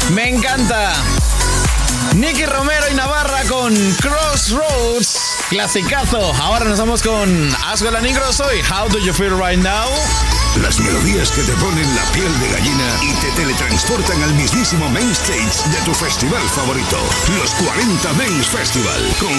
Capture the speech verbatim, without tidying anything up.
Me encanta. Nicky Romero y Navarra con Crossroads, clasicazo. Ahora nos vamos con Asgola Negros hoy. How do you feel right now? Las melodías que te ponen la piel de gallina y te teletransportan al mismísimo main stage de tu festival favorito, los cuarenta Main Festival, con